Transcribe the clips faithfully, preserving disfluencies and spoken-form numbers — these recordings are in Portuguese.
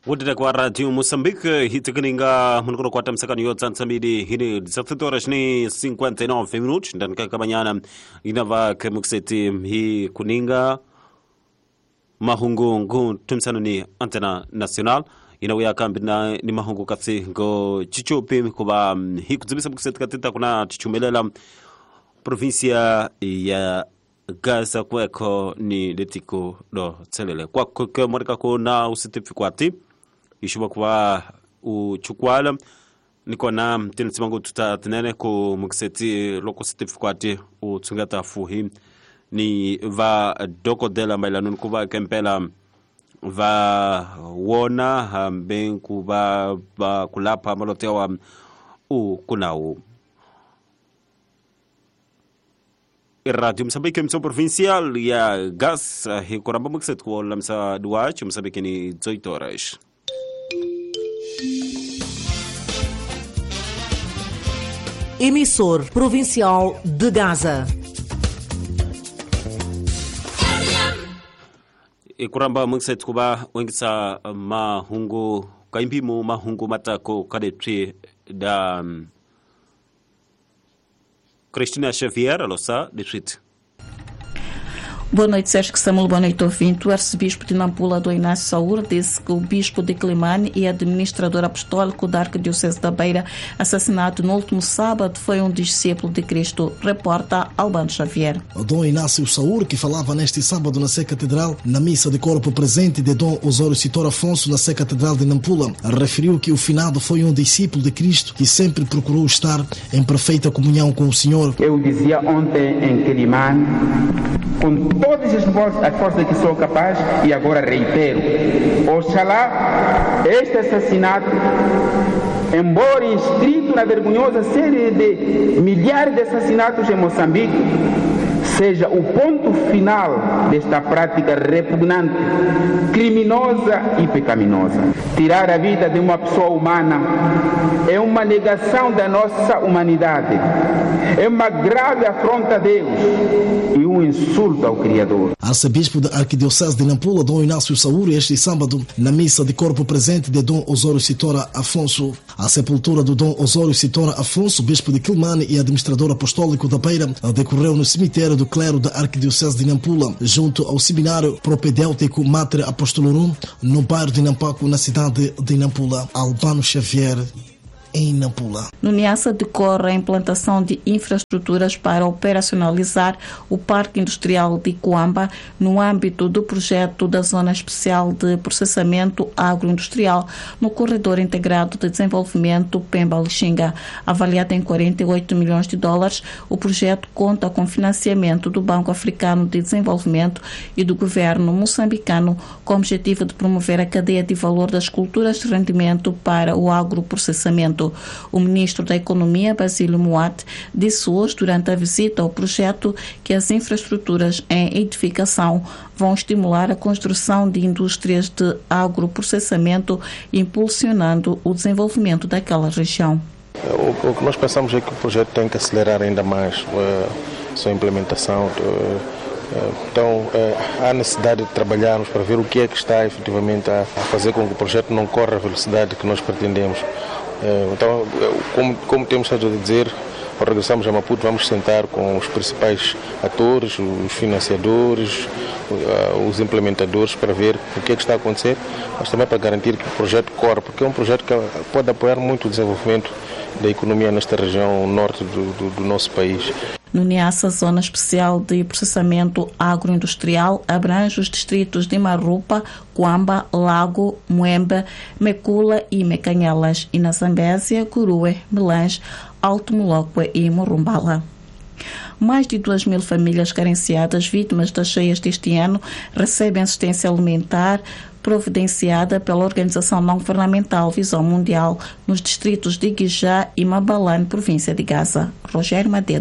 Wadida kwa Radio Moçambique, hitikaninga munukuro kwa tamsakani yo tsansamidi hini dezessete horas ni cinquenta e nove minutos ndani kaka manhã inava kemukseti hi kuninga mahungu ngu tumsano ni Antena Nacional inawea kambi na ni mahungu kasi ngo chichupi kuba hi kuzibisa mukseti katita kuna chichumelela provincia ya Gaza kweko ni letiko do tselele kwa kwa morika ko na usitifikwati ishuba kwa uchukwala niko na tinisimangu tutatenene ku mukseti loko certificate utsungata fuhi ni va doko dela mailanu kuba kempela va wona hambe kuba ba kulapa malotewa u kunau Radio Moçambique, emissão provincial e a gás, e coramba muxet com o lamsa do H, Moçambique ni dezoito horas. Emissor provincial de Gaza. E coramba muxet kuba wengisa mahungu kaimbimu mahungu matako kadetri da Cristina Xavier, alosa, distrito. Boa noite, Sérgio Samuel. Boa noite, ouvinte. O arcebispo de Nampula, do Inácio Saúr, disse que o bispo de Climane e administrador apostólico da Arquidiocese da Beira, assassinado no último sábado, foi um discípulo de Cristo. Reporta Albano Xavier. O Dom Inácio Saúr, que falava neste sábado na Sé Catedral, na missa de corpo presente de Dom Osório Citor Afonso na Sé Catedral de Nampula, referiu que o finado foi um discípulo de Cristo que sempre procurou estar em perfeita comunhão com o Senhor. Eu dizia ontem em Climane, com todas as forças, as forças que sou capaz, e agora reitero, oxalá este assassinato, embora inscrito na vergonhosa série de milhares de assassinatos em Moçambique, seja o ponto final desta prática repugnante, criminosa e pecaminosa. Tirar a vida de uma pessoa humana é uma negação da nossa humanidade, é uma grave afronta a Deus e um insulto ao Criador. Arcebispo da Arquidiocese de Nampula, Dom Inácio Saúr, este sábado, na missa de corpo presente de Dom Osório Citor Afonso. A sepultura do Dom Osório Citor Afonso, bispo de Quilmane e administrador apostólico da Beira, decorreu no cemitério do clero da Arquidiocese de Nampula, junto ao seminário propedêutico Mater Apostolorum, no bairro de Nampaco, na cidade de Nampula. Albano Xavier, em Nampula. No Niassa decorre a implantação de infraestruturas para operacionalizar o Parque Industrial de Coamba no âmbito do projeto da Zona Especial de Processamento Agroindustrial no Corredor Integrado de Desenvolvimento Pemba-Lixinga. Avaliado em quarenta e oito milhões de dólares, o projeto conta com financiamento do Banco Africano de Desenvolvimento e do governo moçambicano com o objetivo de promover a cadeia de valor das culturas de rendimento para o agroprocessamento. O ministro da Economia, Basílio Moate, disse hoje, durante a visita ao projeto, que as infraestruturas em edificação vão estimular a construção de indústrias de agroprocessamento, impulsionando o desenvolvimento daquela região. O, o que nós pensamos é que o projeto tem que acelerar ainda mais a sua implementação. Uh, Então, há necessidade de trabalharmos para ver o que é que está efetivamente a fazer com que o projeto não corra a velocidade que nós pretendemos. Então, como, como temos estado a dizer, ao regressarmos a Maputo, vamos sentar com os principais atores, os financiadores, os implementadores, para ver o que é que está a acontecer, mas também para garantir que o projeto corra, porque é um projeto que pode apoiar muito o desenvolvimento da economia nesta região norte do, do, do nosso país. No Niassa, a Zona Especial de Processamento Agroindustrial abrange os distritos de Marupa, Coamba, Lago, Moemba, Mecula e Mecanhelas, e na Zambésia, Curue, Melange, Alto Molokwe e Morumbala. Mais de duas mil famílias carenciadas, vítimas das cheias deste ano, recebem assistência alimentar providenciada pela organização não-governamental Visão Mundial nos distritos de Guijá e Mabalane, província de Gaza. Rogério Madede.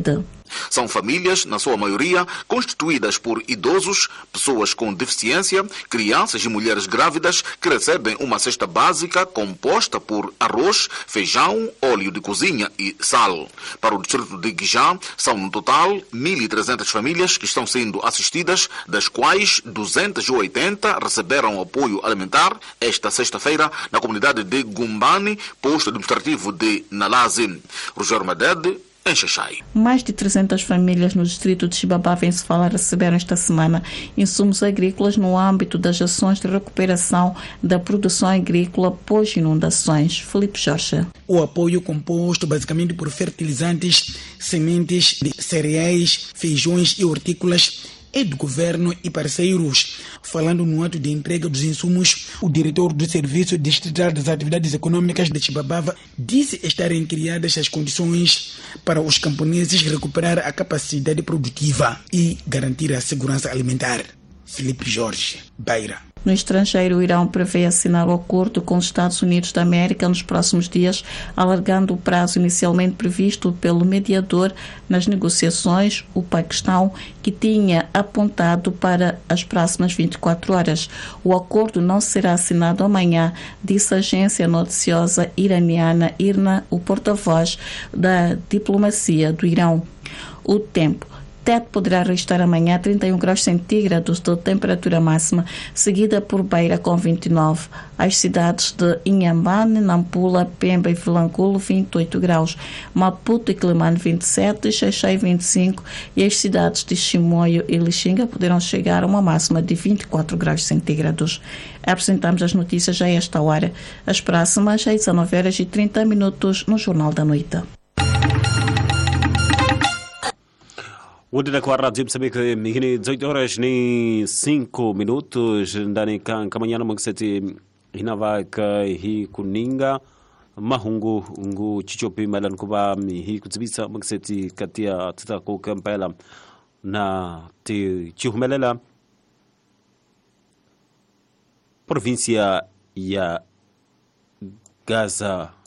São famílias, na sua maioria, constituídas por idosos, pessoas com deficiência, crianças e mulheres grávidas que recebem uma cesta básica composta por arroz, feijão, óleo de cozinha e sal. Para o distrito de Guijá, são no total mil e trezentas famílias que estão sendo assistidas, das quais duzentas e oitenta receberam apoio alimentar esta sexta-feira na comunidade de Gumbani, posto administrativo de Nalaze. Rogério Madede, em Xaxai. Mais de trezentas famílias no distrito de Xibabava, em Sofala, receberam esta semana insumos agrícolas no âmbito das ações de recuperação da produção agrícola pós-inundações. Felipe Jorge. O apoio composto basicamente por fertilizantes, sementes de cereais, feijões e hortícolas é do governo e parceiros. Falando no ato de entrega dos insumos, o diretor do Serviço Distrital das Atividades Econômicas de Xibabava disse estarem criadas as condições para os camponeses recuperar a capacidade produtiva e garantir a segurança alimentar. Felipe Jorge, Beira. No estrangeiro, o Irão prevê assinar o acordo com os Estados Unidos da América nos próximos dias, alargando o prazo inicialmente previsto pelo mediador nas negociações, o Paquistão, que tinha apontado para as próximas vinte e quatro horas. O acordo não será assinado amanhã, disse a agência noticiosa iraniana I R N A, o porta-voz da diplomacia do Irão. O tempo. Tete poderá registrar amanhã trinta e um graus centígrados de temperatura máxima, seguida por Beira com vinte e nove. As cidades de Inhambane, Nampula, Pemba e Vilanculo, vinte e oito graus. Maputo e Quelimane, vinte e sete, Xaixai, vinte e cinco. E as cidades de Chimoio e Lixinga poderão chegar a uma máxima de vinte e quatro graus centígrados. Apresentamos as notícias a esta hora. As próximas às dezenove horas e trinta minutos no Jornal da Noite. O dia da quarta de Moçambique, hini dezoito horas nem cinco minutos, ndani kan kamanyana mwagiseti hinava ka hi kuninga mahungu ungu chichopi malan kuba hi kutsibisa mwagiseti katia tita ko kampela na te chihumelela província ya Gaza